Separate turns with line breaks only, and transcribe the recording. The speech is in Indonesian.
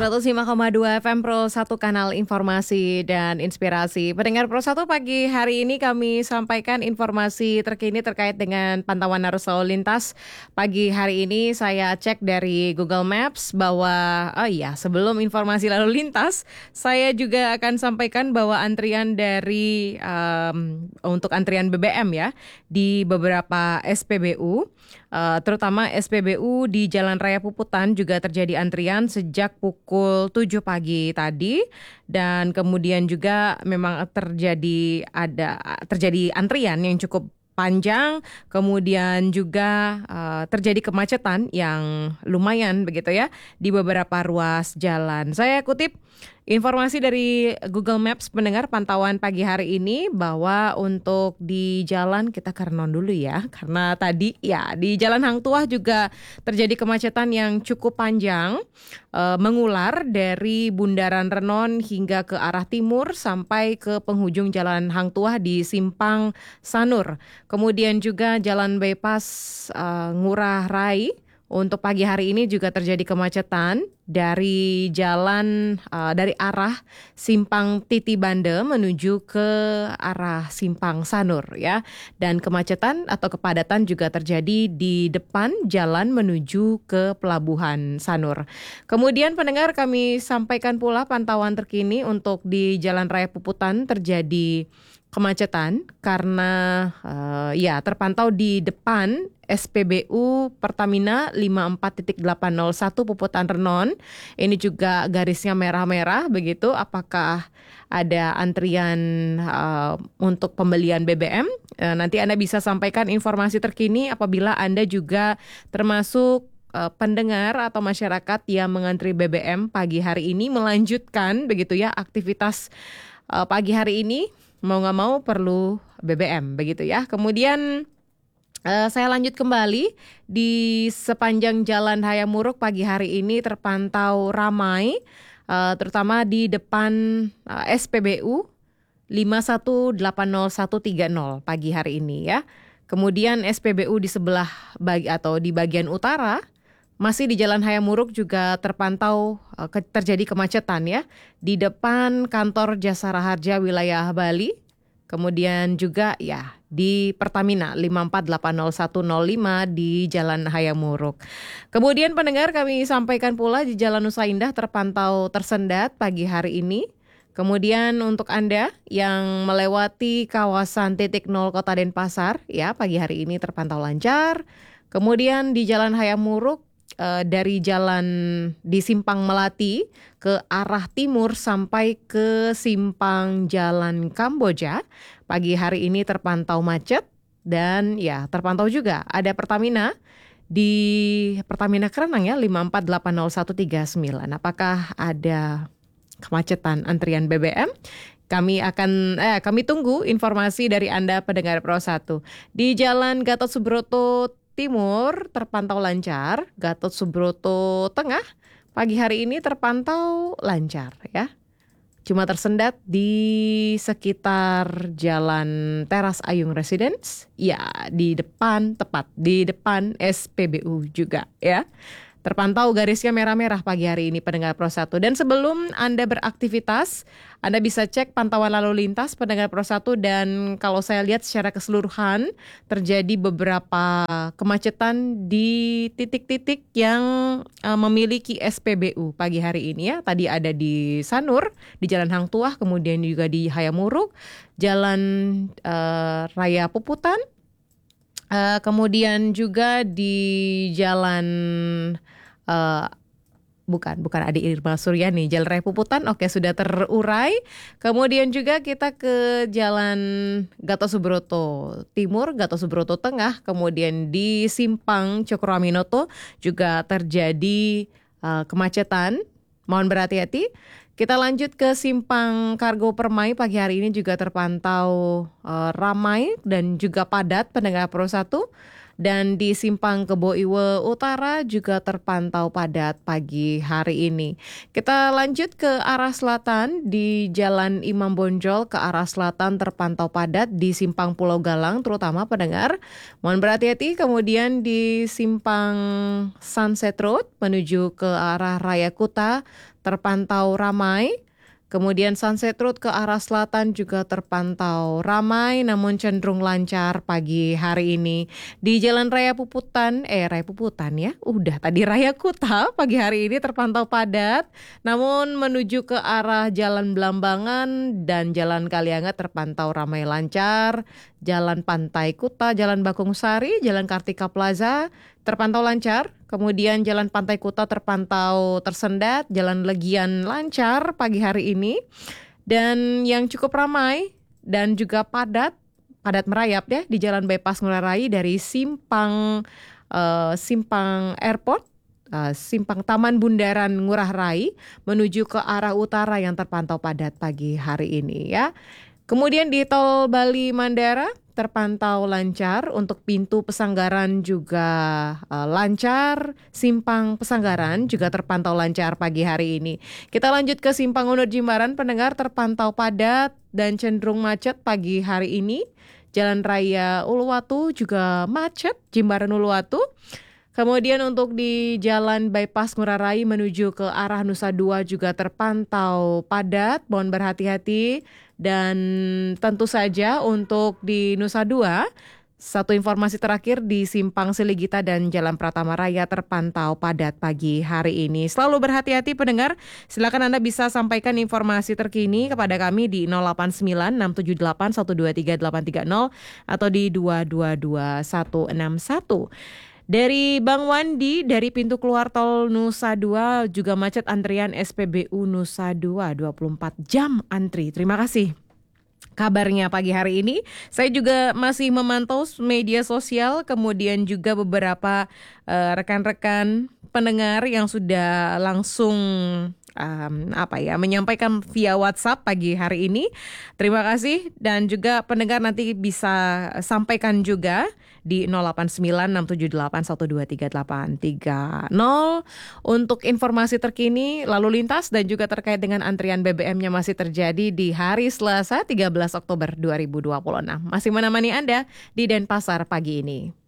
105,2 FM Pro 1 kanal informasi dan inspirasi. Pendengar Pro 1 pagi hari ini kami sampaikan informasi terkini terkait dengan pantauan arus lalu lintas. Pagi hari ini saya cek dari Google Maps bahwa sebelum informasi lalu lintas, saya juga akan sampaikan bahwa antrian dari untuk antrian BBM ya di beberapa SPBU. Terutama SPBU di Jalan Raya Puputan juga terjadi antrian sejak pukul 7 pagi tadi, dan kemudian juga memang terjadi antrian yang cukup panjang, kemudian juga terjadi kemacetan yang lumayan begitu ya di beberapa ruas jalan. Saya kutip informasi dari Google Maps pendengar pantauan pagi hari ini bahwa untuk di jalan kita ke Renon dulu ya, karena tadi ya di Jalan Hang Tuah juga terjadi kemacetan yang cukup panjang, mengular dari Bundaran Renon hingga ke arah timur sampai ke penghujung Jalan Hang Tuah di Simpang Sanur. Kemudian juga Jalan Bypass Ngurah Rai. Untuk pagi hari ini juga terjadi kemacetan dari dari arah Simpang Titi Bande menuju ke arah Simpang Sanur ya. Dan kemacetan atau kepadatan juga terjadi di depan jalan menuju ke Pelabuhan Sanur. Kemudian pendengar kami sampaikan pula pantauan terkini untuk di Jalan Raya Puputan terjadi kemacetan karena terpantau di depan SPBU Pertamina 54.801 Puputan Renon. Ini juga garisnya merah-merah begitu. Apakah ada antrian untuk pembelian BBM? Nanti Anda bisa sampaikan informasi terkini apabila Anda juga termasuk pendengar atau masyarakat yang mengantri BBM pagi hari ini melanjutkan begitu ya aktivitas pagi hari ini. Mau nggak mau perlu BBM begitu ya. Kemudian saya lanjut kembali di sepanjang Jalan Hayamuruk pagi hari ini terpantau ramai, terutama di depan SPBU 51803130 pagi hari ini ya. Kemudian SPBU di sebelah di bagian utara masih di Jalan Hayamuruk juga terpantau terjadi kemacetan ya di depan kantor Jasa Raharja wilayah Bali. Kemudian juga ya di Pertamina 548015 di Jalan Hayamuruk. Kemudian pendengar kami sampaikan pula di Jalan Nusa Indah terpantau tersendat pagi hari ini. Kemudian untuk Anda yang melewati kawasan titik nol Kota Denpasar ya pagi hari ini terpantau lancar. Kemudian di Jalan Hayamuruk dari jalan di Simpang Melati ke arah timur sampai ke Simpang Jalan Kamboja pagi hari ini terpantau macet, dan ya terpantau juga ada Pertamina di Pertamina Kerenang ya 54803139. Apakah ada kemacetan antrian BBM? Kami tunggu informasi dari Anda pendengar Pro 1. Di Jalan Gatot Subroto Timur terpantau lancar, Gatot Subroto Tengah pagi hari ini terpantau lancar ya. Cuma tersendat di sekitar Jalan Teras Ayung Residence, ya tepat di depan SPBU juga ya. Terpantau garisnya merah-merah pagi hari ini pendengar Pro 1. Dan sebelum Anda beraktivitas, Anda bisa cek pantauan lalu lintas pendengar Pro 1, dan kalau saya lihat secara keseluruhan terjadi beberapa kemacetan di titik-titik yang memiliki SPBU pagi hari ini ya. Tadi ada di Sanur, di Jalan Hang Tuah, kemudian juga di Hayamuruk, Jalan Raya Puputan, kemudian juga di Jalan bukan Adi Irma Suryani, Jalan Raya Puputan sudah terurai. Kemudian juga kita ke Jalan Gatot Subroto Timur, Gatot Subroto Tengah, kemudian di Simpang Cokroaminoto juga terjadi kemacetan. Mohon berhati-hati. Kita lanjut ke Simpang Kargo Permai pagi hari ini juga terpantau ramai dan juga padat pendengar Pro 1. dan di Simpang Kebo Iwe Utara juga terpantau padat pagi hari ini. Kita lanjut ke arah selatan di Jalan Imam Bonjol ke arah selatan terpantau padat di Simpang Pulau Galang terutama pendengar. Mohon berhati-hati kemudian di Simpang Sunset Road menuju ke arah Raya Kuta terpantau ramai. Kemudian Sunset Road ke arah selatan juga terpantau ramai namun cenderung lancar pagi hari ini. Di Jalan Raya Puputan ya, udah tadi Raya Kuta pagi hari ini terpantau padat. Namun menuju ke arah Jalan Belambangan dan Jalan Kaliangat terpantau ramai lancar. Jalan Pantai Kuta, Jalan Bakung Sari, Jalan Kartika Plaza terpantau lancar. Kemudian Jalan Pantai Kuta terpantau tersendat, Jalan Legian lancar pagi hari ini. Dan yang cukup ramai dan juga padat merayap ya di Jalan Bypass Ngurah Rai dari Simpang Airport, Simpang Taman Bundaran Ngurah Rai menuju ke arah utara yang terpantau padat pagi hari ini ya. Kemudian di Tol Bali Mandara terpantau lancar, untuk pintu Pesanggaran juga lancar, Simpang Pesanggaran juga terpantau lancar pagi hari ini. Kita lanjut ke Simpang Unur Jimbaran, pendengar terpantau padat dan cenderung macet pagi hari ini. Jalan Raya Uluwatu juga macet, Jimbaran Uluwatu. Kemudian untuk di Jalan Bypass Ngurah Rai menuju ke arah Nusa Dua juga terpantau padat, mohon berhati-hati. Dan tentu saja untuk di Nusa Dua, satu informasi terakhir di Simpang Siligita dan Jalan Pratama Raya terpantau padat pagi hari ini. Selalu berhati-hati pendengar, silakan Anda bisa sampaikan informasi terkini kepada kami di 089 678 123 830 atau di 222161. Dari Bang Wandi, dari pintu keluar tol Nusa Dua juga macet antrian SPBU Nusa Dua 24 jam antri. Terima kasih kabarnya pagi hari ini. Saya juga masih memantau media sosial, kemudian juga beberapa rekan-rekan pendengar yang sudah langsung menyampaikan via WhatsApp pagi hari ini. Terima kasih dan juga pendengar nanti bisa sampaikan juga di 089678123830 untuk informasi terkini lalu lintas dan juga terkait dengan antrian BBM-nya masih terjadi di hari Selasa 13 Oktober 2026. Masih menemani Anda di Denpasar pagi ini.